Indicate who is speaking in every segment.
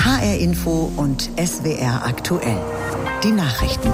Speaker 1: HR Info und SWR aktuell. Die Nachrichten.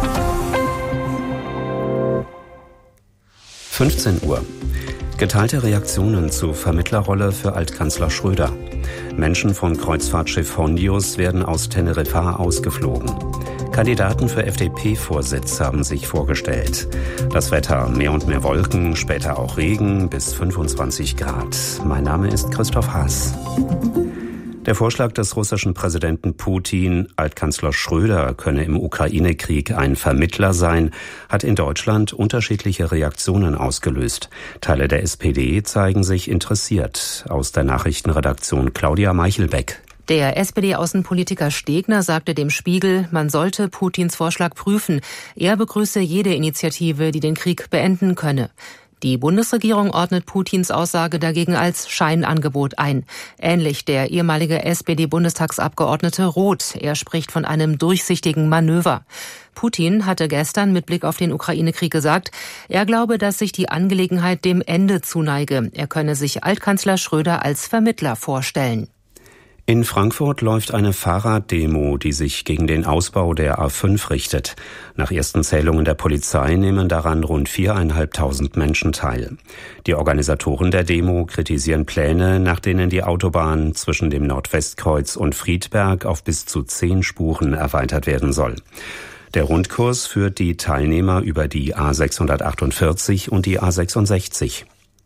Speaker 2: 15 Uhr. Geteilte Reaktionen zu Vermittlerrolle für Altkanzler Schröder. Menschen vom Kreuzfahrtschiff Hondius werden aus Teneriffa ausgeflogen. Kandidaten für FDP-Vorsitz haben sich vorgestellt. Das Wetter: mehr und mehr Wolken, später auch Regen bis 25 Grad. Mein Name ist Christoph Haas. Der Vorschlag des russischen Präsidenten Putin, Altkanzler Schröder könne im Ukraine-Krieg ein Vermittler sein, hat in Deutschland unterschiedliche Reaktionen ausgelöst. Teile der SPD zeigen sich interessiert. Aus der Nachrichtenredaktion Claudia Meichelbeck.
Speaker 3: Der SPD-Außenpolitiker Stegner sagte dem Spiegel, man sollte Putins Vorschlag prüfen. Er begrüße jede Initiative, die den Krieg beenden könne. Die Bundesregierung ordnet Putins Aussage dagegen als Scheinangebot ein. Ähnlich der ehemalige SPD-Bundestagsabgeordnete Roth. Er spricht von einem durchsichtigen Manöver. Putin hatte gestern mit Blick auf den Ukraine-Krieg gesagt, er glaube, dass sich die Angelegenheit dem Ende zuneige. Er könne sich Altkanzler Schröder als Vermittler vorstellen.
Speaker 2: In Frankfurt läuft eine Fahrraddemo, die sich gegen den Ausbau der A5 richtet. Nach ersten Zählungen der Polizei nehmen daran rund 4.500 Menschen teil. Die Organisatoren der Demo kritisieren Pläne, nach denen die Autobahn zwischen dem Nordwestkreuz und Friedberg auf bis zu 10 Spuren erweitert werden soll. Der Rundkurs führt die Teilnehmer über die A648 und die A66.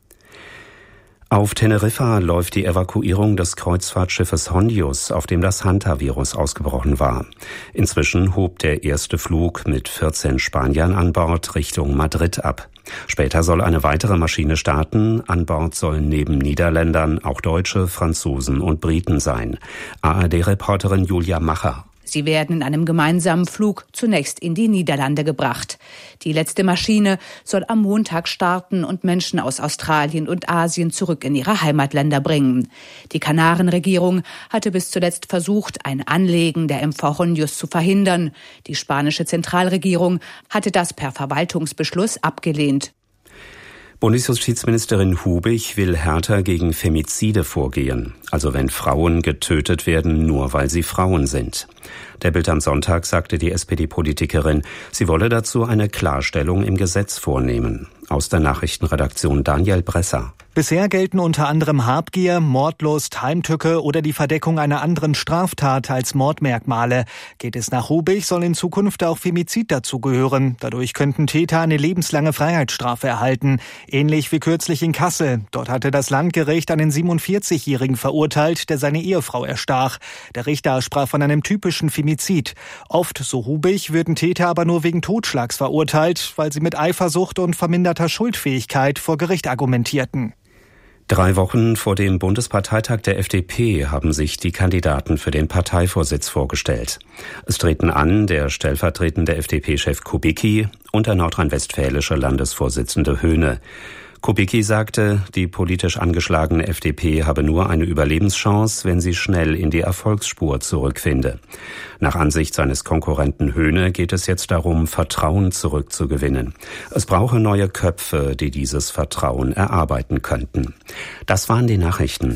Speaker 2: Auf Teneriffa läuft die Evakuierung des Kreuzfahrtschiffes Hondius, auf dem das Hantavirus ausgebrochen war. Inzwischen hob der erste Flug mit 14 Spaniern an Bord Richtung Madrid ab. Später soll eine weitere Maschine starten. An Bord sollen neben Niederländern auch Deutsche, Franzosen und Briten sein. ARD-Reporterin Julia Macher.
Speaker 4: Sie werden in einem gemeinsamen Flug zunächst in die Niederlande gebracht. Die letzte Maschine soll am Montag starten und Menschen aus Australien und Asien zurück in ihre Heimatländer bringen. Die Kanarenregierung hatte bis zuletzt versucht, ein Anlegen der MV Hondius zu verhindern. Die spanische Zentralregierung hatte das per Verwaltungsbeschluss abgelehnt.
Speaker 2: Bundesjustizministerin Hubig will härter gegen Femizide vorgehen, also wenn Frauen getötet werden, nur weil sie Frauen sind. Der Bild am Sonntag sagte die SPD-Politikerin, sie wolle dazu eine Klarstellung im Gesetz vornehmen. Aus der Nachrichtenredaktion Daniel Bresser.
Speaker 5: Bisher gelten unter anderem Habgier, Mordlust, Heimtücke oder die Verdeckung einer anderen Straftat als Mordmerkmale. Geht es nach Hubig, soll in Zukunft auch Femizid dazugehören. Dadurch könnten Täter eine lebenslange Freiheitsstrafe erhalten. Ähnlich wie kürzlich in Kassel. Dort hatte das Landgericht einen 47-Jährigen verurteilt, der seine Ehefrau erstach. Der Richter sprach von einem typischen Femizid. Oft, so Hubig, würden Täter aber nur wegen Totschlags verurteilt, weil sie mit Eifersucht und verminderter Schuldfähigkeit vor Gericht argumentierten.
Speaker 2: 3 Wochen vor dem Bundesparteitag der FDP haben sich die Kandidaten für den Parteivorsitz vorgestellt. Es treten an der stellvertretende FDP-Chef Kubicki und der nordrhein-westfälische Landesvorsitzende Höhne. Kubicki sagte, die politisch angeschlagene FDP habe nur eine Überlebenschance, wenn sie schnell in die Erfolgsspur zurückfinde. Nach Ansicht seines Konkurrenten Höhne geht es jetzt darum, Vertrauen zurückzugewinnen. Es brauche neue Köpfe, die dieses Vertrauen erarbeiten könnten. Das waren die Nachrichten.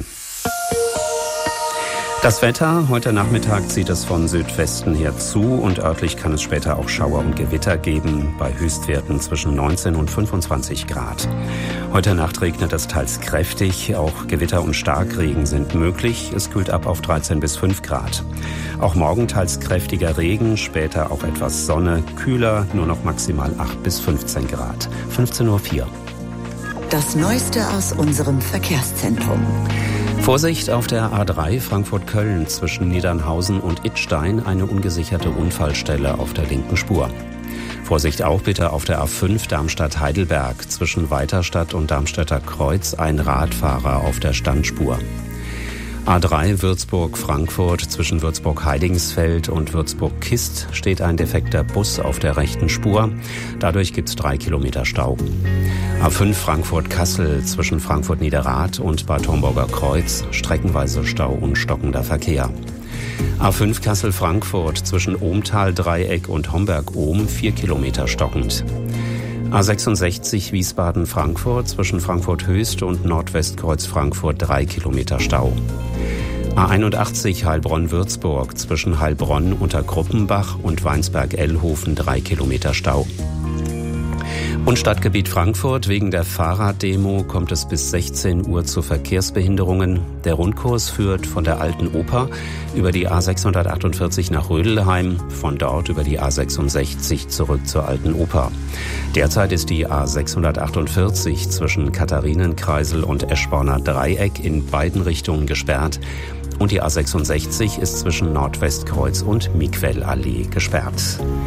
Speaker 2: Das Wetter: Heute Nachmittag zieht es von Südwesten her zu und örtlich kann es später auch Schauer und Gewitter geben, bei Höchstwerten zwischen 19 und 25 Grad. Heute Nacht regnet es teils kräftig, auch Gewitter und Starkregen sind möglich. Es kühlt ab auf 13 bis 5 Grad. Auch morgen teils kräftiger Regen, später auch etwas Sonne, kühler, nur noch maximal 8 bis 15 Grad. 15:04 Uhr.
Speaker 1: Das Neueste aus unserem Verkehrszentrum.
Speaker 2: Vorsicht auf der A3 Frankfurt-Köln zwischen Niedernhausen und Idstein, eine ungesicherte Unfallstelle auf der linken Spur. Vorsicht auch bitte auf der A5 Darmstadt-Heidelberg zwischen Weiterstadt und Darmstädter Kreuz, ein Radfahrer auf der Standspur. A3 Würzburg-Frankfurt zwischen Würzburg-Heidingsfeld und Würzburg-Kist steht ein defekter Bus auf der rechten Spur. Dadurch gibt es 3 Kilometer Stau. A5 Frankfurt-Kassel zwischen Frankfurt-Niederrad und Bad Homburger Kreuz, streckenweise Stau und stockender Verkehr. A5 Kassel-Frankfurt zwischen Ohmtal-Dreieck und Homberg-Ohm 4 Kilometer stockend. A66 Wiesbaden-Frankfurt zwischen Frankfurt-Höchst und Nordwestkreuz Frankfurt 3 Kilometer Stau. A81 Heilbronn-Würzburg zwischen Heilbronn unter Gruppenbach und Weinsberg-Ellhofen 3 Kilometer Stau. Und Stadtgebiet Frankfurt: Wegen der Fahrraddemo kommt es bis 16 Uhr zu Verkehrsbehinderungen. Der Rundkurs führt von der Alten Oper über die A648 nach Rödelheim, von dort über die A66 zurück zur Alten Oper. Derzeit ist die A648 zwischen Katharinenkreisel und Eschborner Dreieck in beiden Richtungen gesperrt. Und die A66 ist zwischen Nordwestkreuz und Miquellallee gesperrt.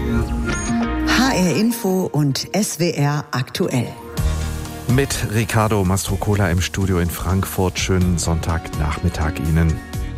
Speaker 1: HR Info und SWR aktuell.
Speaker 6: Mit Ricardo Mastrocola im Studio in Frankfurt. Schönen Sonntagnachmittag Ihnen.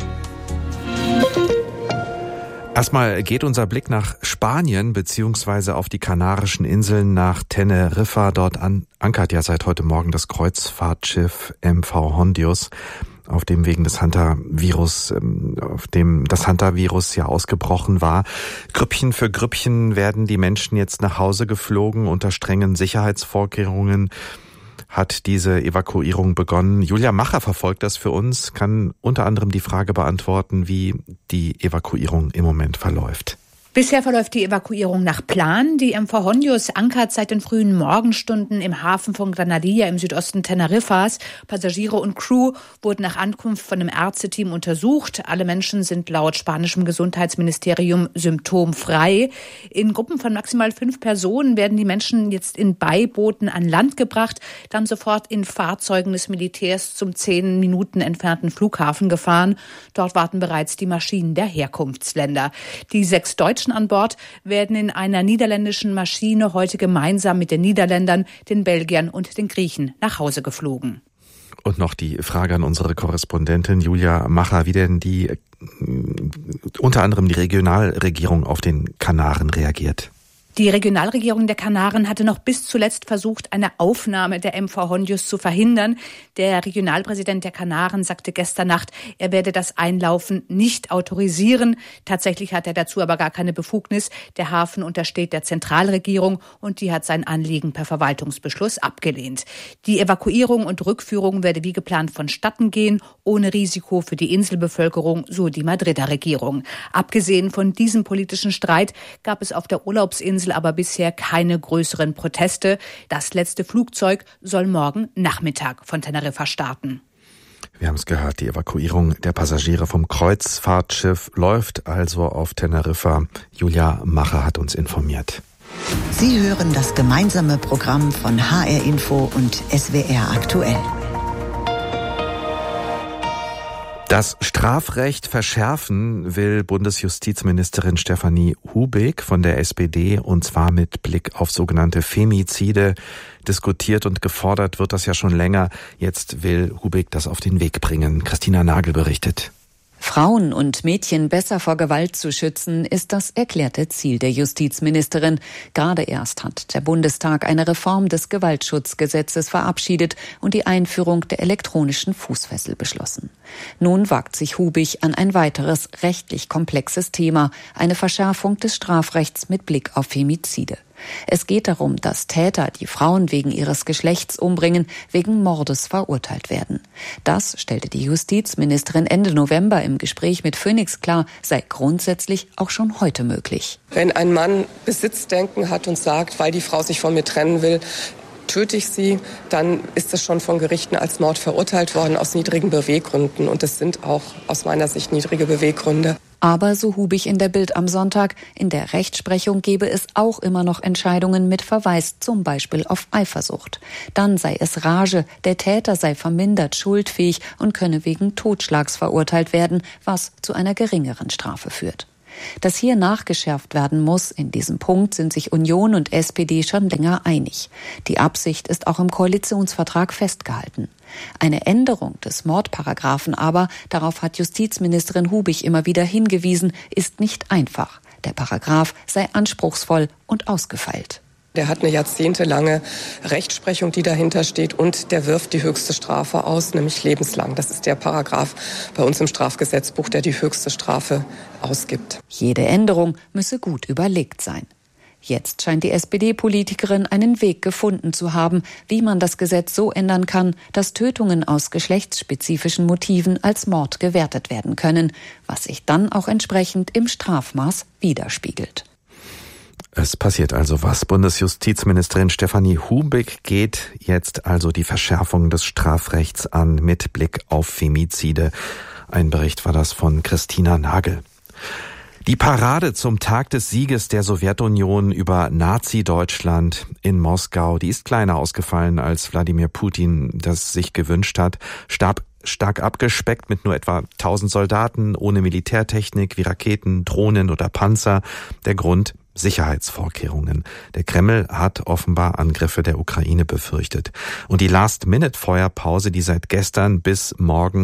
Speaker 6: Erstmal geht unser Blick nach Spanien bzw. auf die Kanarischen Inseln, nach Teneriffa. Dort ankert ja seit heute Morgen das Kreuzfahrtschiff MV Hondius, auf dem wegen des Hunter-Virus, auf dem das Hunter-Virus ja ausgebrochen war. Grüppchen für Grüppchen werden die Menschen jetzt nach Hause geflogen. Unter strengen Sicherheitsvorkehrungen hat diese Evakuierung begonnen. Julia Macher verfolgt das für uns, kann unter anderem die Frage beantworten, wie die Evakuierung im Moment verläuft.
Speaker 4: Bisher verläuft die Evakuierung nach Plan. Die MV Hondius ankert seit den frühen Morgenstunden im Hafen von Granadilla im Südosten Teneriffas. Passagiere und Crew wurden nach Ankunft von einem Ärzteteam untersucht. Alle Menschen sind laut spanischem Gesundheitsministerium symptomfrei. In Gruppen von maximal 5 Personen werden die Menschen jetzt in Beibooten an Land gebracht, dann sofort in Fahrzeugen des Militärs zum 10 Minuten entfernten Flughafen gefahren. Dort warten bereits die Maschinen der Herkunftsländer. Die 6 Deutschen an Bord werden in einer niederländischen Maschine heute gemeinsam mit den Niederländern, den Belgiern und den Griechen nach Hause geflogen.
Speaker 6: Und noch die Frage an unsere Korrespondentin Julia Macher, wie denn unter anderem die Regionalregierung auf den Kanaren reagiert.
Speaker 4: Die Regionalregierung der Kanaren hatte noch bis zuletzt versucht, eine Aufnahme der MV Hondius zu verhindern. Der Regionalpräsident der Kanaren sagte gestern Nacht, er werde das Einlaufen nicht autorisieren. Tatsächlich hat er dazu aber gar keine Befugnis. Der Hafen untersteht der Zentralregierung und die hat sein Anliegen per Verwaltungsbeschluss abgelehnt. Die Evakuierung und Rückführung werde wie geplant vonstatten gehen, ohne Risiko für die Inselbevölkerung, so die Madrider Regierung. Abgesehen von diesem politischen Streit gab es auf der Urlaubsinsel aber bisher keine größeren Proteste. Das letzte Flugzeug soll morgen Nachmittag von Teneriffa starten.
Speaker 6: Wir haben es gehört, die Evakuierung der Passagiere vom Kreuzfahrtschiff läuft also auf Teneriffa. Julia Macher hat uns informiert.
Speaker 1: Sie hören das gemeinsame Programm von HR Info und SWR aktuell.
Speaker 6: Das Strafrecht verschärfen will Bundesjustizministerin Stefanie Hubig von der SPD, und zwar mit Blick auf sogenannte Femizide. Diskutiert und gefordert wird das ja schon länger. Jetzt will Hubig das auf den Weg bringen. Christina Nagel berichtet.
Speaker 7: Frauen und Mädchen besser vor Gewalt zu schützen, ist das erklärte Ziel der Justizministerin. Gerade erst hat der Bundestag eine Reform des Gewaltschutzgesetzes verabschiedet und die Einführung der elektronischen Fußfessel beschlossen. Nun wagt sich Hubig an ein weiteres rechtlich komplexes Thema, eine Verschärfung des Strafrechts mit Blick auf Femizide. Es geht darum, dass Täter, die Frauen wegen ihres Geschlechts umbringen, wegen Mordes verurteilt werden. Das stellte die Justizministerin Ende November im Gespräch mit Phoenix klar, sei grundsätzlich auch schon heute möglich.
Speaker 8: Wenn ein Mann Besitzdenken hat und sagt, weil die Frau sich von mir trennen will, töte ich sie, dann ist es schon von Gerichten als Mord verurteilt worden aus niedrigen Beweggründen. Und es sind auch aus meiner Sicht niedrige Beweggründe.
Speaker 7: Aber, so Hubig in der Bild am Sonntag, in der Rechtsprechung gebe es auch immer noch Entscheidungen mit Verweis zum Beispiel auf Eifersucht. Dann sei es Rage, der Täter sei vermindert schuldfähig und könne wegen Totschlags verurteilt werden, was zu einer geringeren Strafe führt. Dass hier nachgeschärft werden muss, in diesem Punkt sind sich Union und SPD schon länger einig. Die Absicht ist auch im Koalitionsvertrag festgehalten. Eine Änderung des Mordparagraphen aber, darauf hat Justizministerin Hubig immer wieder hingewiesen, ist nicht einfach. Der Paragraph sei anspruchsvoll und ausgefeilt.
Speaker 8: Der hat eine jahrzehntelange Rechtsprechung, die dahinter steht, und der wirft die höchste Strafe aus, nämlich lebenslang. Das ist der Paragraph bei uns im Strafgesetzbuch, der die höchste Strafe ausgibt.
Speaker 7: Jede Änderung müsse gut überlegt sein. Jetzt scheint die SPD-Politikerin einen Weg gefunden zu haben, wie man das Gesetz so ändern kann, dass Tötungen aus geschlechtsspezifischen Motiven als Mord gewertet werden können, was sich dann auch entsprechend im Strafmaß widerspiegelt.
Speaker 6: Es passiert also was. Bundesjustizministerin Stefanie Hubig geht jetzt also die Verschärfung des Strafrechts an mit Blick auf Femizide. Ein Bericht war das von Christina Nagel. Die Parade zum Tag des Sieges der Sowjetunion über Nazi-Deutschland in Moskau, die ist kleiner ausgefallen, als Wladimir Putin das sich gewünscht hat. Stark abgespeckt mit nur etwa 1000 Soldaten, ohne Militärtechnik wie Raketen, Drohnen oder Panzer. Der Grund: Sicherheitsvorkehrungen. Der Kreml hat offenbar Angriffe der Ukraine befürchtet. Und die Last-Minute-Feuerpause, die seit gestern bis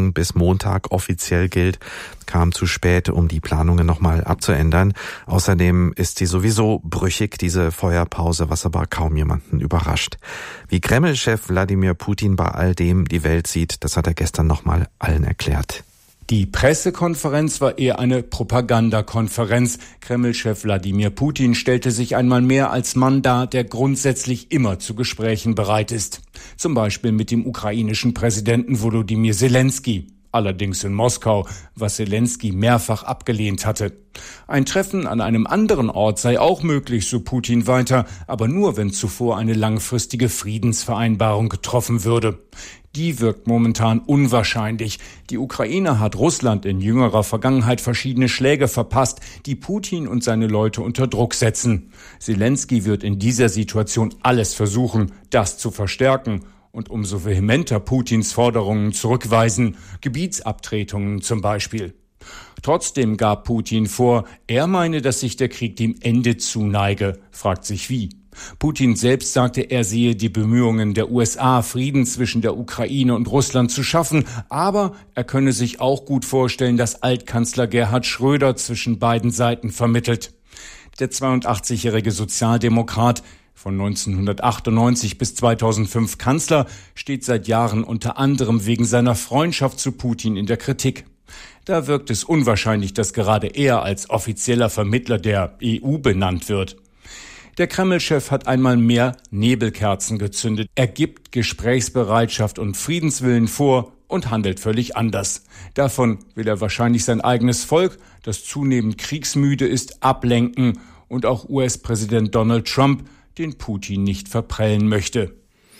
Speaker 6: Montag offiziell gilt, kam zu spät, um die Planungen nochmal abzuändern. Außerdem ist sie sowieso brüchig, diese Feuerpause, was aber kaum jemanden überrascht. Wie Kreml-Chef Wladimir Putin bei all dem die Welt sieht, das hat er gestern nochmal allen erklärt.
Speaker 9: Die Pressekonferenz war eher eine Propagandakonferenz. Kreml-Chef Wladimir Putin stellte sich einmal mehr als Mann dar, der grundsätzlich immer zu Gesprächen bereit ist. Zum Beispiel mit dem ukrainischen Präsidenten Volodymyr Zelensky. Allerdings in Moskau, was Zelensky mehrfach abgelehnt hatte. Ein Treffen an einem anderen Ort sei auch möglich, so Putin weiter, aber nur, wenn zuvor eine langfristige Friedensvereinbarung getroffen würde. Die wirkt momentan unwahrscheinlich. Die Ukraine hat Russland in jüngerer Vergangenheit verschiedene Schläge verpasst, die Putin und seine Leute unter Druck setzen. Zelensky wird in dieser Situation alles versuchen, das zu verstärken und umso vehementer Putins Forderungen zurückweisen, Gebietsabtretungen zum Beispiel. Trotzdem gab Putin vor, er meine, dass sich der Krieg dem Ende zuneige, fragt sich wie. Putin selbst sagte, er sehe die Bemühungen der USA, Frieden zwischen der Ukraine und Russland zu schaffen, aber er könne sich auch gut vorstellen, dass Altkanzler Gerhard Schröder zwischen beiden Seiten vermittelt. Der 82-jährige Sozialdemokrat, von 1998 bis 2005 Kanzler, steht seit Jahren unter anderem wegen seiner Freundschaft zu Putin in der Kritik. Da wirkt es unwahrscheinlich, dass gerade er als offizieller Vermittler der EU benannt wird. Der Kreml-Chef hat einmal mehr Nebelkerzen gezündet. Er gibt Gesprächsbereitschaft und Friedenswillen vor und handelt völlig anders. Davon will er wahrscheinlich sein eigenes Volk, das zunehmend kriegsmüde ist, ablenken und auch US-Präsident Donald Trump, den Putin nicht verprellen möchte.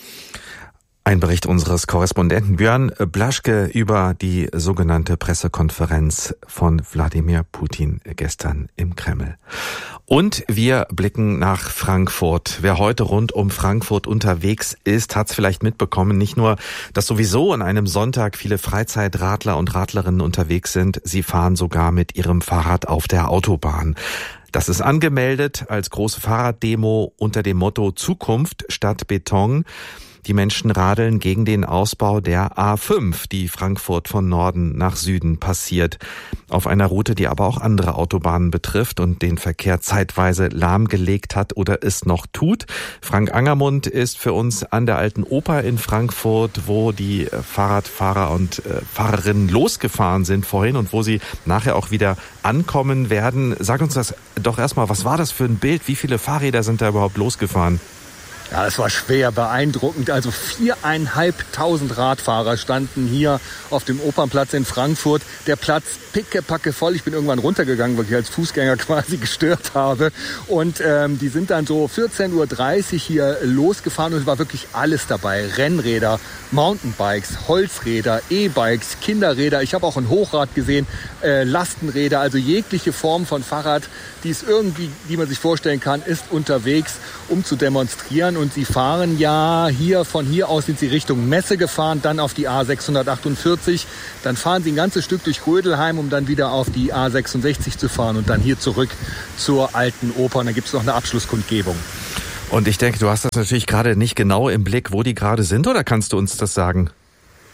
Speaker 6: Ein Bericht unseres Korrespondenten Björn Blaschke über die sogenannte Pressekonferenz von Wladimir Putin gestern im Kreml. Und wir blicken nach Frankfurt. Wer heute rund um Frankfurt unterwegs ist, hat es vielleicht mitbekommen. Nicht nur, dass sowieso an einem Sonntag viele Freizeitradler und Radlerinnen unterwegs sind, sie fahren sogar mit ihrem Fahrrad auf der Autobahn. Das ist angemeldet als große Fahrraddemo unter dem Motto Zukunft statt Beton. Die Menschen radeln gegen den Ausbau der A5, die Frankfurt von Norden nach Süden passiert. Auf einer Route, die aber auch andere Autobahnen betrifft und den Verkehr zeitweise lahmgelegt hat oder es noch tut. Frank Angermund ist für uns an der Alten Oper in Frankfurt, wo die Fahrradfahrer und Fahrerinnen losgefahren sind vorhin und wo sie nachher auch wieder ankommen werden. Sag uns das doch erstmal, was war das für ein Bild? Wie viele Fahrräder sind da überhaupt losgefahren?
Speaker 10: Ja, es war schwer beeindruckend. Also 4.500 Radfahrer standen hier auf dem Opernplatz in Frankfurt. Der Platz pickepacke voll. Ich bin irgendwann runtergegangen, weil ich als Fußgänger quasi gestört habe. Und die sind dann so 14.30 Uhr hier losgefahren und es war wirklich alles dabei. Rennräder, Mountainbikes, Holzräder, E-Bikes, Kinderräder. Ich habe auch ein Hochrad gesehen, Lastenräder, also jegliche Form von Fahrrad, die es irgendwie, die man sich vorstellen kann, ist unterwegs, um zu demonstrieren. Und sie fahren von hier aus sind sie Richtung Messe gefahren, dann auf die A648. Dann fahren sie ein ganzes Stück durch Rödelheim, um dann wieder auf die A66 zu fahren und dann hier zurück zur Alten Oper. Und dann gibt es noch eine Abschlusskundgebung.
Speaker 6: Und ich denke, du hast das natürlich gerade nicht genau im Blick, wo die gerade sind, oder kannst du uns das sagen?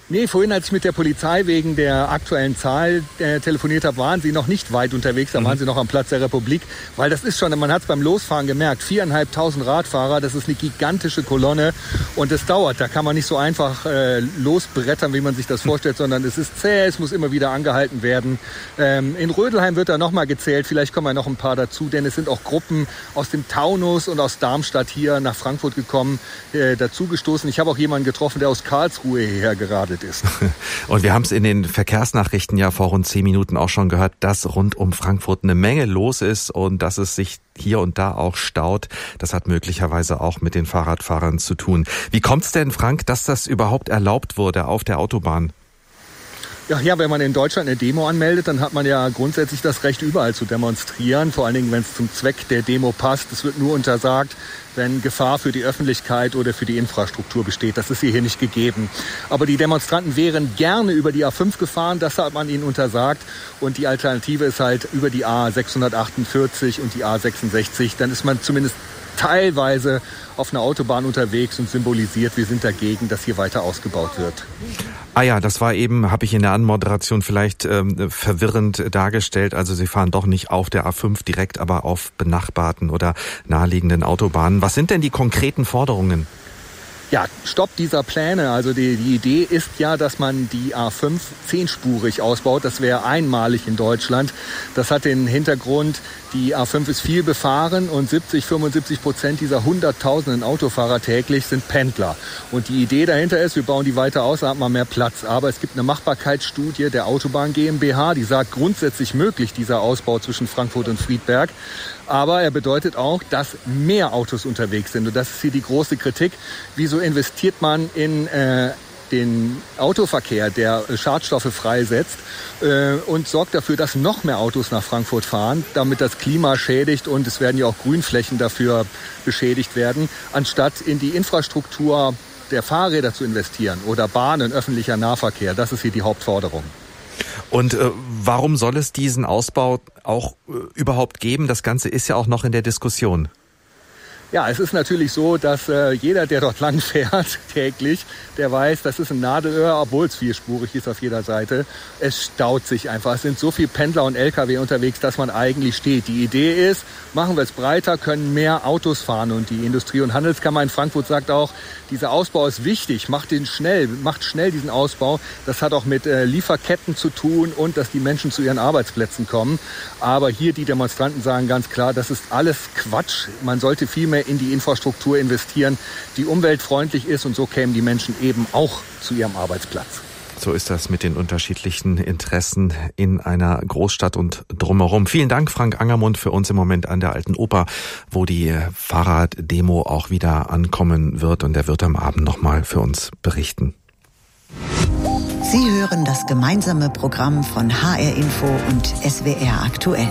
Speaker 10: Nee, vorhin, als ich mit der Polizei wegen der aktuellen Zahl telefoniert habe, waren sie noch nicht weit unterwegs. Da waren sie noch am Platz der Republik. Weil das ist schon, man hat es beim Losfahren gemerkt, 4.500 Radfahrer, das ist eine gigantische Kolonne. Und es dauert, da kann man nicht so einfach losbrettern, wie man sich das vorstellt, sondern es ist zäh, es muss immer wieder angehalten werden. In Rödelheim wird da nochmal gezählt, vielleicht kommen ja noch ein paar dazu, denn es sind auch Gruppen aus dem Taunus und aus Darmstadt hier nach Frankfurt gekommen, dazugestoßen. Ich habe auch jemanden getroffen, der aus Karlsruhe hierher geradelt ist.
Speaker 6: Und wir haben es in den Verkehrsnachrichten ja vor rund 10 Minuten auch schon gehört, dass rund um Frankfurt eine Menge los ist und dass es sich hier und da auch staut. Das hat möglicherweise auch mit den Fahrradfahrern zu tun. Wie kommt es denn, Frank, dass das überhaupt erlaubt wurde auf der Autobahn?
Speaker 10: Ja, wenn man in Deutschland eine Demo anmeldet, dann hat man ja grundsätzlich das Recht, überall zu demonstrieren. Vor allen Dingen, wenn es zum Zweck der Demo passt. Es wird nur untersagt, wenn Gefahr für die Öffentlichkeit oder für die Infrastruktur besteht. Das ist hier nicht gegeben. Aber die Demonstranten wären gerne über die A5 gefahren. Das hat man ihnen untersagt. Und die Alternative ist halt über die A648 und die A66. Dann ist man zumindest teilweise auf einer Autobahn unterwegs und symbolisiert, wir sind dagegen, dass hier weiter ausgebaut wird.
Speaker 6: Ah ja, das war eben, habe ich in der Anmoderation vielleicht verwirrend dargestellt. Also Sie fahren doch nicht auf der A5 direkt, aber auf benachbarten oder naheliegenden Autobahnen. Was sind denn die konkreten Forderungen?
Speaker 10: Ja, Stopp dieser Pläne. Also die Idee ist ja, dass man die A5 10-spurig ausbaut. Das wäre einmalig in Deutschland. Das hat den Hintergrund, die A5 ist viel befahren und 75% dieser hunderttausenden Autofahrer täglich sind Pendler. Und die Idee dahinter ist, wir bauen die weiter aus, da hat man mehr Platz. Aber es gibt eine Machbarkeitsstudie der Autobahn GmbH, die sagt, grundsätzlich möglich dieser Ausbau zwischen Frankfurt und Friedberg. Aber er bedeutet auch, dass mehr Autos unterwegs sind. Und das ist hier die große Kritik. Wieso investiert man in den Autoverkehr, der Schadstoffe freisetzt und sorgt dafür, dass noch mehr Autos nach Frankfurt fahren, damit das Klima schädigt und es werden ja auch Grünflächen dafür beschädigt werden, anstatt in die Infrastruktur der Fahrräder zu investieren oder Bahnen, öffentlicher Nahverkehr. Das ist hier die Hauptforderung.
Speaker 6: Und warum soll es diesen Ausbau auch überhaupt geben? Das Ganze ist ja auch noch in der Diskussion.
Speaker 10: Ja, es ist natürlich so, dass jeder, der dort lang fährt täglich, der weiß, das ist ein Nadelöhr, obwohl es vierspurig ist auf jeder Seite. Es staut sich einfach. Es sind so viele Pendler und LKW unterwegs, dass man eigentlich steht. Die Idee ist, machen wir es breiter, können mehr Autos fahren. Und die Industrie- und Handelskammer in Frankfurt sagt auch, dieser Ausbau ist wichtig, macht schnell diesen Ausbau. Das hat auch mit Lieferketten zu tun und dass die Menschen zu ihren Arbeitsplätzen kommen. Aber hier die Demonstranten sagen ganz klar, das ist alles Quatsch. Man sollte viel mehr in die Infrastruktur investieren, die umweltfreundlich ist und so kämen die Menschen eben auch zu ihrem Arbeitsplatz.
Speaker 6: So ist das mit den unterschiedlichen Interessen in einer Großstadt und drumherum. Vielen Dank, Frank Angermund, für uns im Moment an der Alten Oper, wo die Fahrraddemo auch wieder ankommen wird. Und er wird am Abend nochmal für uns berichten.
Speaker 1: Sie hören das gemeinsame Programm von HR Info und SWR aktuell.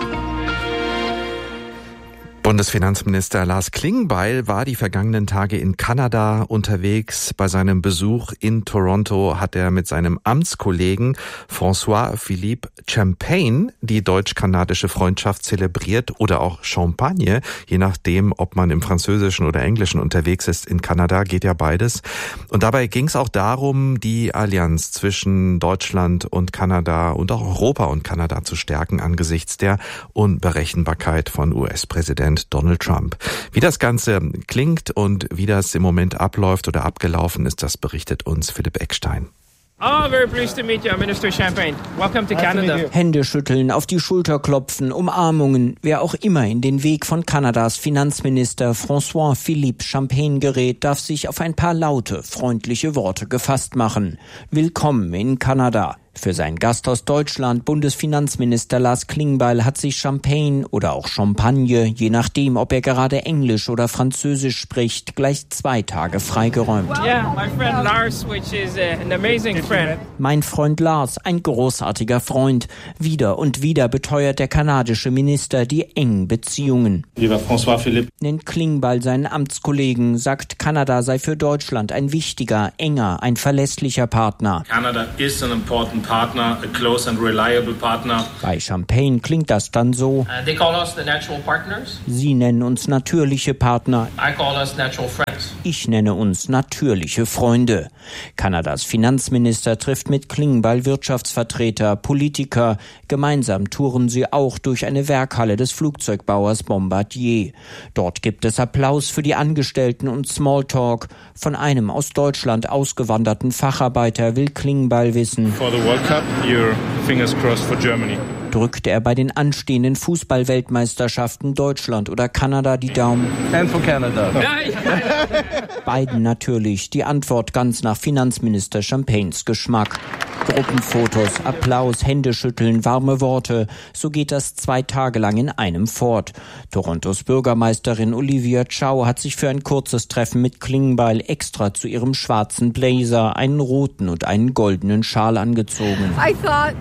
Speaker 6: Bundesfinanzminister Lars Klingbeil war die vergangenen Tage in Kanada unterwegs. Bei seinem Besuch in Toronto hat er mit seinem Amtskollegen François-Philippe Champagne die deutsch-kanadische Freundschaft zelebriert oder auch Champagne, je nachdem, ob man im Französischen oder Englischen unterwegs ist. In Kanada geht ja beides. Und dabei ging es auch darum, die Allianz zwischen Deutschland und Kanada und auch Europa und Kanada zu stärken angesichts der Unberechenbarkeit von US-Präsident Donald Trump. Wie das Ganze klingt und wie das im Moment abläuft oder abgelaufen ist, das berichtet uns Philipp Eckstein.
Speaker 11: Oh, very pleased to meet you, Minister Champagne. Welcome to Canada.
Speaker 12: Hände schütteln, auf die Schulter klopfen, Umarmungen, wer auch immer in den Weg von Kanadas Finanzminister François-Philippe Champagne gerät, darf sich auf ein paar laute, freundliche Worte gefasst machen. Willkommen in Kanada. Für seinen Gast aus Deutschland, Bundesfinanzminister Lars Klingbeil, hat sich Champagne oder auch Champagne, je nachdem, ob er gerade Englisch oder Französisch spricht, gleich 2 Tage freigeräumt.
Speaker 11: Yeah, my friend Lars, which is an amazing friend.
Speaker 12: Mein Freund Lars, ein großartiger Freund. Wieder und wieder beteuert der kanadische Minister die engen Beziehungen.
Speaker 13: Lieber François-Philippe.
Speaker 12: Nennt Klingbeil seinen Amtskollegen, sagt, Kanada sei für Deutschland ein wichtiger, enger, ein verlässlicher Partner.
Speaker 13: Canada is an important partner, a close and reliable partner.
Speaker 12: Bei Champagne klingt das dann so.
Speaker 11: They call us the natural partners.
Speaker 12: Sie nennen uns natürliche Partner.
Speaker 11: I call us natural friends.
Speaker 12: Ich nenne uns natürliche Freunde. Kanadas Finanzminister trifft mit Klingbeil Wirtschaftsvertreter, Politiker. Gemeinsam touren sie auch durch eine Werkhalle des Flugzeugbauers Bombardier. Dort gibt es Applaus für die Angestellten und Smalltalk. Von einem aus Deutschland ausgewanderten Facharbeiter will Klingbeil wissen.
Speaker 13: For the World Cup, your fingers crossed for Germany.
Speaker 12: Drückt er bei den anstehenden Fußball-Weltmeisterschaften Deutschland oder Kanada die Daumen?
Speaker 14: And for Canada.
Speaker 12: Beiden natürlich. Die Antwort ganz nach Finanzminister Champagnes Geschmack. Gruppenfotos, Applaus, Händeschütteln, warme Worte. So geht das 2 Tage lang in einem fort. Torontos Bürgermeisterin Olivia Chow hat sich für ein kurzes Treffen mit Klingbeil extra zu ihrem schwarzen Blazer einen roten und einen goldenen Schal angezogen.
Speaker 15: I thought,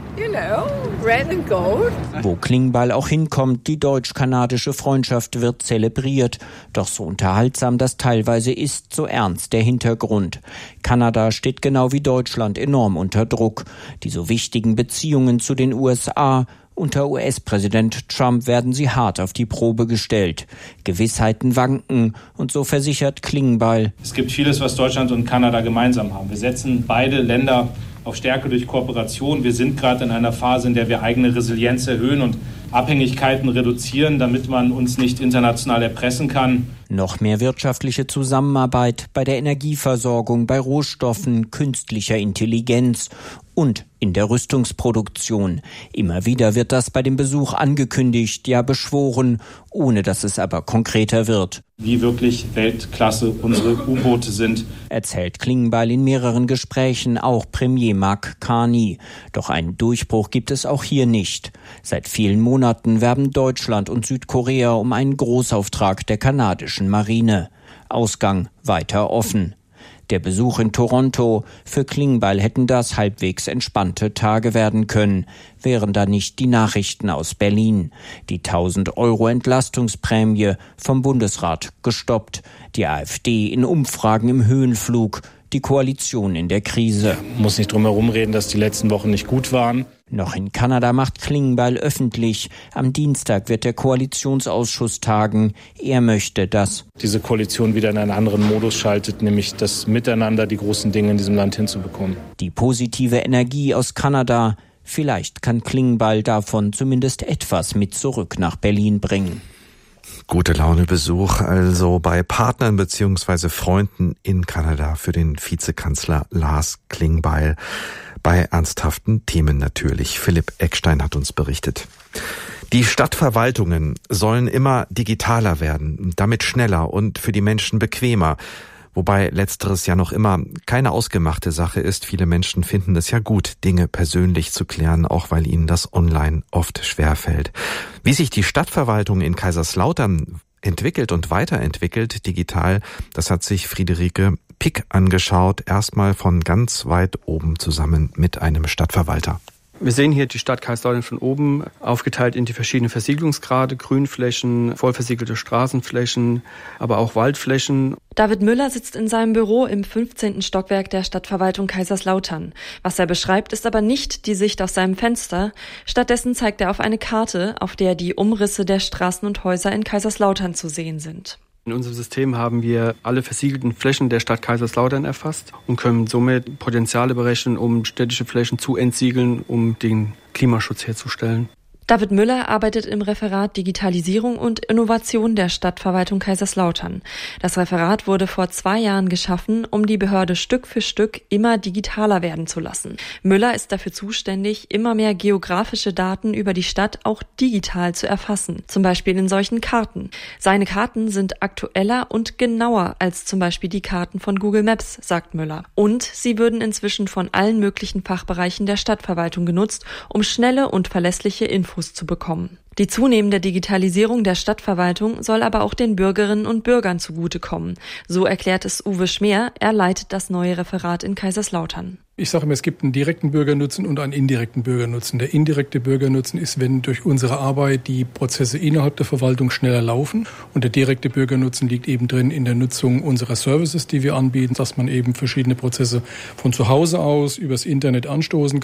Speaker 15: red and gold.
Speaker 12: Wo Klingbeil auch hinkommt, die deutsch-kanadische Freundschaft wird zelebriert. Doch so unterhaltsam das teilweise ist, so ernst der Hintergrund. Kanada steht genau wie Deutschland enorm unter Druck. Die so wichtigen Beziehungen zu den USA. Unter US-Präsident Trump werden sie hart auf die Probe gestellt. Gewissheiten wanken und so versichert Klingbeil.
Speaker 13: Es gibt vieles, was Deutschland und Kanada gemeinsam haben. Wir setzen beide Länder auf Stärke durch Kooperation. Wir sind gerade in einer Phase, in der wir eigene Resilienz erhöhen und Abhängigkeiten reduzieren, damit man uns nicht international erpressen kann.
Speaker 12: Noch mehr wirtschaftliche Zusammenarbeit bei der Energieversorgung, bei Rohstoffen, künstlicher Intelligenz und in der Rüstungsproduktion. Immer wieder wird das bei dem Besuch angekündigt, ja beschworen, ohne dass es aber konkreter wird.
Speaker 13: Wie wirklich Weltklasse unsere U-Boote sind,
Speaker 12: erzählt Klingbeil in mehreren Gesprächen auch Premier Mark Carney. Doch einen Durchbruch gibt es auch hier nicht. Seit vielen Monaten werben Deutschland und Südkorea um einen Großauftrag der kanadischen Marine. Ausgang weiter offen. Der Besuch in Toronto, für Klingbeil hätten das halbwegs entspannte Tage werden können, wären da nicht die Nachrichten aus Berlin. Die 1.000 € Entlastungsprämie vom Bundesrat gestoppt, die AfD in Umfragen im Höhenflug, die Koalition in der Krise.
Speaker 13: Muss nicht drum herum reden, dass die letzten Wochen nicht gut waren.
Speaker 12: Noch in Kanada macht Klingbeil öffentlich. Am Dienstag wird der Koalitionsausschuss tagen. Er möchte, dass
Speaker 13: diese Koalition wieder in einen anderen Modus schaltet, nämlich das Miteinander, die großen Dinge in diesem Land hinzubekommen.
Speaker 12: Die positive Energie aus Kanada, vielleicht kann Klingbeil davon zumindest etwas mit zurück nach Berlin bringen.
Speaker 6: Gute Laune Besuch also bei Partnern bzw. Freunden in Kanada für den Vizekanzler Lars Klingbeil. Bei ernsthaften Themen natürlich. Philipp Eckstein hat uns berichtet. Die Stadtverwaltungen sollen immer digitaler werden, damit schneller und für die Menschen bequemer. Wobei letzteres ja noch immer keine ausgemachte Sache ist. Viele Menschen finden es ja gut, Dinge persönlich zu klären, auch weil ihnen das online oft schwerfällt. Wie sich die Stadtverwaltung in Kaiserslautern entwickelt und weiterentwickelt digital, das hat sich Friederike Pick angeschaut, erstmal von ganz weit oben zusammen mit einem Stadtverwalter.
Speaker 16: Wir sehen hier die Stadt Kaiserslautern von oben, aufgeteilt in die verschiedenen Versiegelungsgrade, Grünflächen, vollversiegelte Straßenflächen, aber auch Waldflächen.
Speaker 17: David Müller sitzt in seinem Büro im 15. Stockwerk der Stadtverwaltung Kaiserslautern. Was er beschreibt, ist aber nicht die Sicht aus seinem Fenster. Stattdessen zeigt er auf eine Karte, auf der die Umrisse der Straßen und Häuser in Kaiserslautern zu sehen sind.
Speaker 16: In unserem System haben wir alle versiegelten Flächen der Stadt Kaiserslautern erfasst und können somit Potenziale berechnen, um städtische Flächen zu entsiegeln, um den Klimaschutz herzustellen.
Speaker 17: David Müller arbeitet im Referat Digitalisierung und Innovation der Stadtverwaltung Kaiserslautern. Das Referat wurde vor 2 Jahren geschaffen, um die Behörde Stück für Stück immer digitaler werden zu lassen. Müller ist dafür zuständig, immer mehr geografische Daten über die Stadt auch digital zu erfassen, zum Beispiel in solchen Karten. Seine Karten sind aktueller und genauer als zum Beispiel die Karten von Google Maps, sagt Müller. Und sie würden inzwischen von allen möglichen Fachbereichen der Stadtverwaltung genutzt, um schnelle und verlässliche Infos zu bekommen. Die zunehmende Digitalisierung der Stadtverwaltung soll aber auch den Bürgerinnen und Bürgern zugutekommen. So erklärt es Uwe Schmeer, er leitet das neue Referat in Kaiserslautern.
Speaker 18: Ich sage immer, es gibt einen direkten Bürgernutzen und einen indirekten Bürgernutzen. Der indirekte Bürgernutzen ist, wenn durch unsere Arbeit die Prozesse innerhalb der Verwaltung schneller laufen. Und der direkte Bürgernutzen liegt eben drin in der Nutzung unserer Services, die wir anbieten, dass man eben verschiedene Prozesse von zu Hause aus übers Internet anstoßen kann.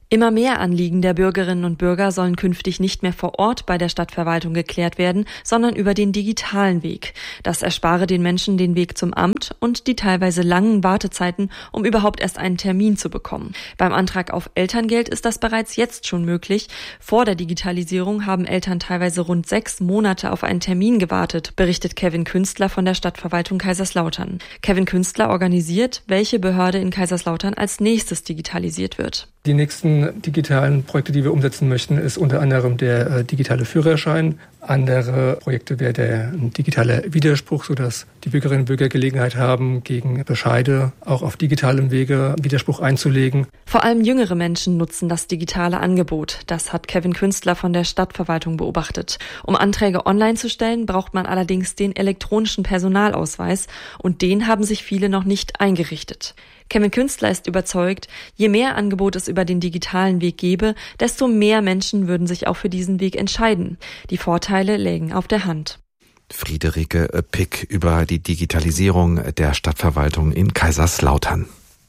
Speaker 17: Immer mehr Anliegen der Bürgerinnen und Bürger sollen künftig nicht mehr vor Ort bei der Stadtverwaltung geklärt werden, sondern über den digitalen Weg. Das erspare den Menschen den Weg zum Amt und die teilweise langen Wartezeiten, um überhaupt erst einen Termin zu bekommen. Beim Antrag auf Elterngeld ist das bereits jetzt schon möglich. Vor der Digitalisierung haben Eltern teilweise rund 6 Monate auf einen Termin gewartet, berichtet Kevin Künstler von der Stadtverwaltung Kaiserslautern. Kevin Künstler organisiert, welche Behörde in Kaiserslautern als nächstes digitalisiert wird.
Speaker 18: Die nächsten digitalen Projekte, die wir umsetzen möchten, ist unter anderem der digitale Führerschein. Andere Projekte wäre der digitale Widerspruch, sodass die Bürgerinnen und Bürger Gelegenheit haben, gegen Bescheide auch auf digitalem Wege Widerspruch einzulegen.
Speaker 17: Vor allem jüngere Menschen nutzen das digitale Angebot. Das hat Kevin Künstler von der Stadtverwaltung beobachtet. Um Anträge online zu stellen, braucht man allerdings den elektronischen Personalausweis und den haben sich viele noch nicht eingerichtet. Kevin Künstler ist überzeugt, je mehr Angebot es über den digitalen Weg gäbe, desto mehr Menschen würden sich auch für diesen Weg entscheiden. Die Vorteile lägen auf der Hand.
Speaker 6: Friederike Pick über die Digitalisierung der Stadtverwaltung in Kaiserslautern.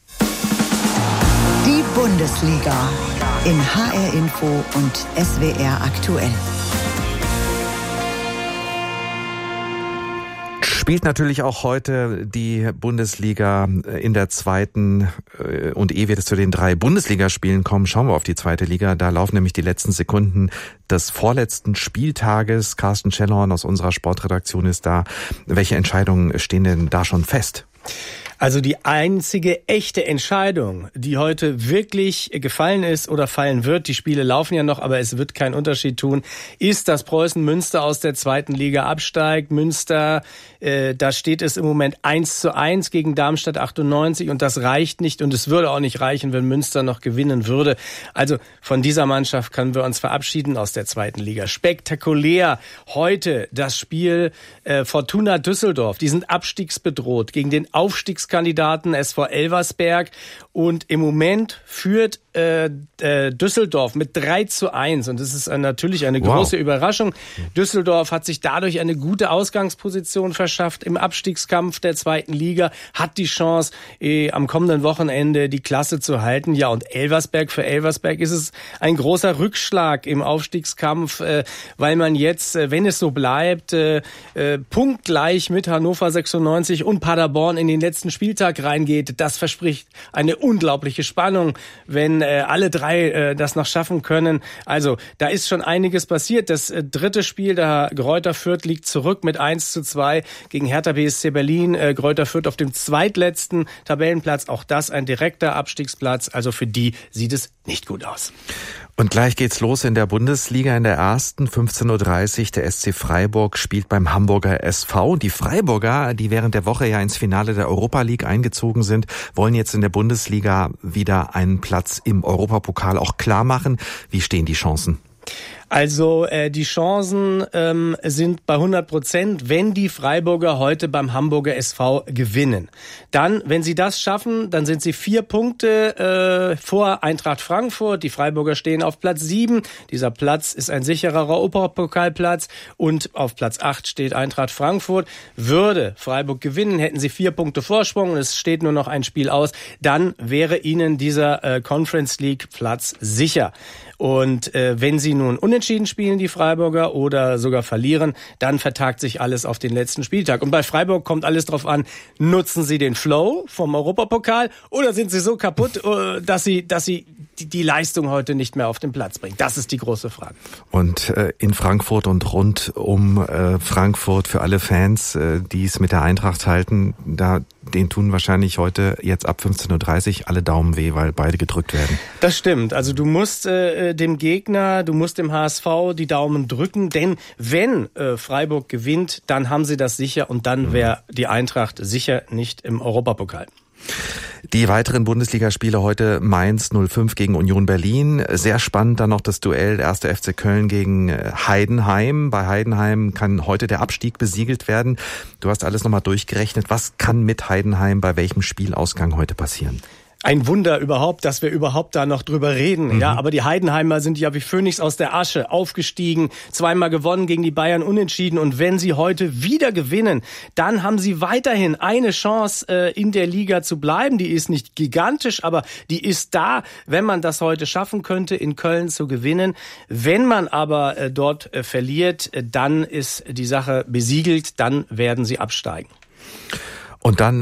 Speaker 1: Die Bundesliga in HR Info und SWR aktuell.
Speaker 6: Spielt natürlich auch heute die Bundesliga in der zweiten und ehe wir zu den 3 Bundesligaspielen kommen, schauen wir auf die zweite Liga. Da laufen nämlich die letzten Sekunden des vorletzten Spieltages. Carsten Schellhorn aus unserer Sportredaktion ist da. Welche Entscheidungen stehen denn da schon fest?
Speaker 14: Also die einzige echte Entscheidung, die heute wirklich gefallen ist oder fallen wird, die Spiele laufen ja noch, aber es wird keinen Unterschied tun, ist, dass Preußen Münster aus der zweiten Liga absteigt. Münster, da steht es im Moment 1:1 gegen Darmstadt 98 und das reicht nicht und es würde auch nicht reichen, wenn Münster noch gewinnen würde. Also von dieser Mannschaft können wir uns verabschieden aus der zweiten Liga. Spektakulär heute das Spiel Fortuna Düsseldorf. Die sind abstiegsbedroht gegen den Aufstiegskandidaten SV Elversberg und im Moment führt Düsseldorf mit 3:1 und das ist natürlich eine große Überraschung. Düsseldorf hat sich dadurch eine gute Ausgangsposition verschafft im Abstiegskampf der zweiten Liga, hat die Chance am kommenden Wochenende die Klasse zu halten. Ja, und für Elversberg ist es ein großer Rückschlag im Aufstiegskampf, weil man jetzt, wenn es so bleibt, punktgleich mit Hannover 96 und Paderborn in den letzten Spieltag reingeht. Das verspricht eine unglaubliche Spannung, wenn alle 3 das noch schaffen können. Also da ist schon einiges passiert. Das dritte Spiel, der Greuther Fürth liegt zurück mit 1:2 gegen Hertha BSC Berlin. Greuther Fürth auf dem zweitletzten Tabellenplatz. Auch das ein direkter Abstiegsplatz. Also für die sieht es nicht gut aus.
Speaker 6: Und gleich geht's los in der Bundesliga in der ersten, 15:30 Uhr. Der SC Freiburg spielt beim Hamburger SV. Und die Freiburger, die während der Woche ja ins Finale der Europa League eingezogen sind, wollen jetzt in der Bundesliga wieder einen Platz im Europapokal auch klar machen. Wie stehen die Chancen?
Speaker 14: Also die Chancen sind bei 100%, wenn die Freiburger heute beim Hamburger SV gewinnen. Dann, wenn sie das schaffen, dann sind sie 4 Punkte vor Eintracht Frankfurt. Die Freiburger stehen auf Platz 7. Dieser Platz ist ein sicherer Europapokalplatz und auf Platz 8 steht Eintracht Frankfurt. Würde Freiburg gewinnen, hätten sie 4 Punkte Vorsprung und es steht nur noch ein Spiel aus. Dann wäre ihnen dieser Conference League Platz sicher. Und wenn sie nun unentschieden spielen, die Freiburger, oder sogar verlieren, dann vertagt sich alles auf den letzten Spieltag. Und bei Freiburg kommt alles drauf an, nutzen sie den Flow vom Europapokal oder sind sie so kaputt, dass sie die Leistung heute nicht mehr auf den Platz bringen? Das ist die große Frage.
Speaker 6: Und in Frankfurt und rund um Frankfurt für alle Fans, die es mit der Eintracht halten, denen tun wahrscheinlich heute jetzt ab 15:30 Uhr alle Daumen weh, weil beide gedrückt werden.
Speaker 14: Das stimmt. Also du musst dem Gegner, du musst dem HSV die Daumen drücken, denn wenn Freiburg gewinnt, dann haben sie das sicher und dann wäre die Eintracht sicher nicht im Europapokal.
Speaker 6: Die weiteren Bundesligaspiele heute: Mainz 05 gegen Union Berlin. Sehr spannend dann noch das Duell 1. FC Köln gegen Heidenheim. Bei Heidenheim kann heute der Abstieg besiegelt werden. Du hast alles nochmal durchgerechnet. Was kann mit Heidenheim bei welchem Spielausgang heute passieren?
Speaker 14: Ein Wunder überhaupt, dass wir überhaupt da noch drüber reden. Ja, aber die Heidenheimer sind ja wie Phönix aus der Asche aufgestiegen, zweimal gewonnen, gegen die Bayern unentschieden. Und wenn sie heute wieder gewinnen, dann haben sie weiterhin eine Chance, in der Liga zu bleiben. Die ist nicht gigantisch, aber die ist da, wenn man das heute schaffen könnte, in Köln zu gewinnen. Wenn man aber dort verliert, dann ist die Sache besiegelt, dann werden sie absteigen.
Speaker 6: Und dann